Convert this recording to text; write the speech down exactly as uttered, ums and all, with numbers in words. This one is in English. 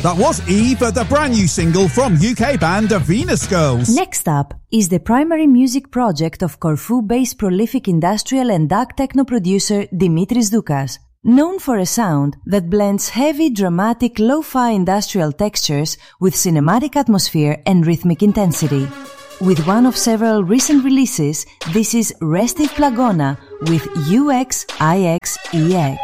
That was Eve, the brand new single from U K band Venus Girls. Next up is the primary music project of Corfu-based prolific industrial and dark techno producer Dimitris Doukas. Known for a sound that blends heavy, dramatic, lo-fi industrial textures with cinematic atmosphere and rhythmic intensity. With one of several recent releases, this is Restive Plagona with U X I X E X.